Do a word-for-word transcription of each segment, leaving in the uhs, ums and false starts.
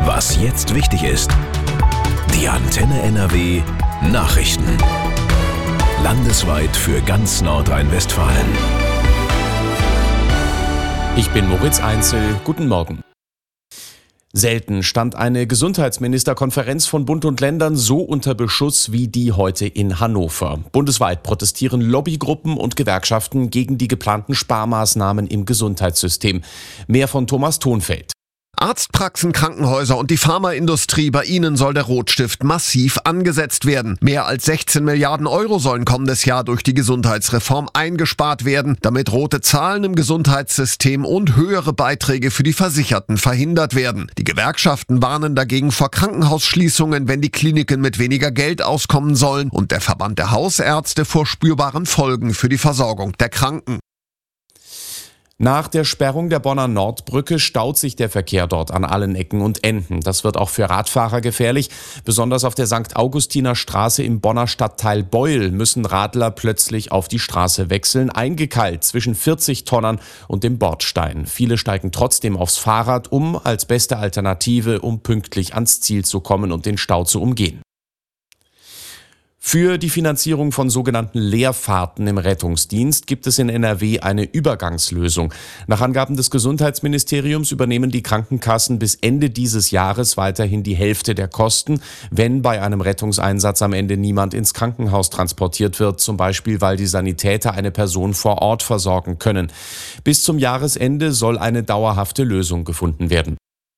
Was jetzt wichtig ist. Die Antenne N R W Nachrichten. Landesweit für ganz Nordrhein-Westfalen. Ich bin Moritz Einzel. Guten Morgen. Selten stand eine Gesundheitsministerkonferenz von Bund und Ländern so unter Beschuss wie die heute in Hannover. Bundesweit protestieren Lobbygruppen und Gewerkschaften gegen die geplanten Sparmaßnahmen im Gesundheitssystem. Mehr von Thomas Thonfeld. Arztpraxen, Krankenhäuser und die Pharmaindustrie, bei ihnen soll der Rotstift massiv angesetzt werden. Mehr als sechzehn Milliarden Euro sollen kommendes Jahr durch die Gesundheitsreform eingespart werden, damit rote Zahlen im Gesundheitssystem und höhere Beiträge für die Versicherten verhindert werden. Die Gewerkschaften warnen dagegen vor Krankenhausschließungen, wenn die Kliniken mit weniger Geld auskommen sollen, und der Verband der Hausärzte vor spürbaren Folgen für die Versorgung der Kranken. Nach der Sperrung der Bonner Nordbrücke staut sich der Verkehr dort an allen Ecken und Enden. Das wird auch für Radfahrer gefährlich. Besonders auf der Sankt Augustiner Straße im Bonner Stadtteil Beul müssen Radler plötzlich auf die Straße wechseln, eingekeilt zwischen vierzig Tonnern und dem Bordstein. Viele steigen trotzdem aufs Fahrrad um, als beste Alternative, um pünktlich ans Ziel zu kommen und den Stau zu umgehen. Für die Finanzierung von sogenannten Leerfahrten im Rettungsdienst gibt es in N R W eine Übergangslösung. Nach Angaben des Gesundheitsministeriums übernehmen die Krankenkassen bis Ende dieses Jahres weiterhin die Hälfte der Kosten, wenn bei einem Rettungseinsatz am Ende niemand ins Krankenhaus transportiert wird, zum Beispiel weil die Sanitäter eine Person vor Ort versorgen können. Bis zum Jahresende soll eine dauerhafte Lösung gefunden werden.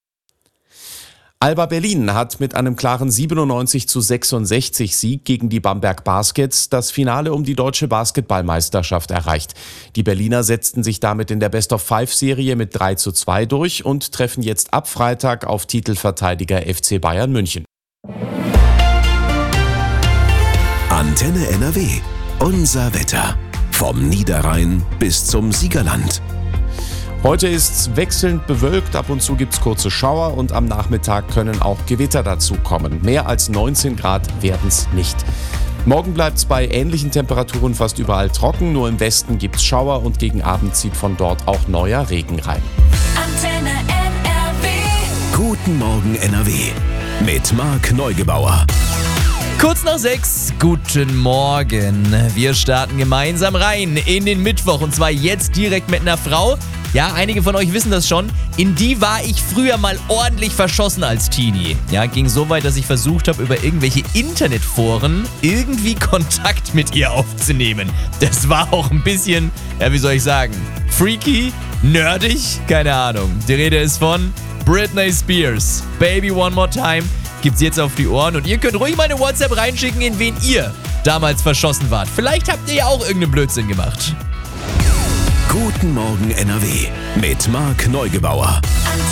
Alba Berlin hat mit einem klaren siebenundneunzig zu sechsundsechzig Sieg gegen die Bamberg Baskets das Finale um die deutsche Basketballmeisterschaft erreicht. Die Berliner setzten sich damit in der Best-of-Five-Serie mit drei zu zwei durch und treffen jetzt ab Freitag auf Titelverteidiger F C Bayern München. Antenne N R W. Unser Wetter. Vom Niederrhein bis zum Siegerland. Heute ist es wechselnd bewölkt, ab und zu gibt es kurze Schauer und am Nachmittag können auch Gewitter dazukommen. Mehr als neunzehn Grad werden es nicht. Morgen bleibt es bei ähnlichen Temperaturen fast überall trocken, nur im Westen gibt es Schauer und gegen Abend zieht von dort auch neuer Regen rein. Antenne N R W. Guten Morgen N R W mit Marc Neugebauer. Kurz nach sechs, guten Morgen. Wir starten gemeinsam rein in den Mittwoch und zwar jetzt direkt mit einer Frau. Ja, einige von euch wissen das schon. In die war ich früher mal ordentlich verschossen als Teenie. Ja, ging so weit, dass ich versucht habe, über irgendwelche Internetforen irgendwie Kontakt mit ihr aufzunehmen. Das war auch ein bisschen, ja, wie soll ich sagen, freaky, nerdig, keine Ahnung. Die Rede ist von Britney Spears. Baby One More Time gibt's jetzt auf die Ohren und ihr könnt ruhig mal eine WhatsApp reinschicken, in wen ihr damals verschossen wart. Vielleicht habt ihr ja auch irgendeinen Blödsinn gemacht. Guten Morgen N R W mit Marc Neugebauer. Antenne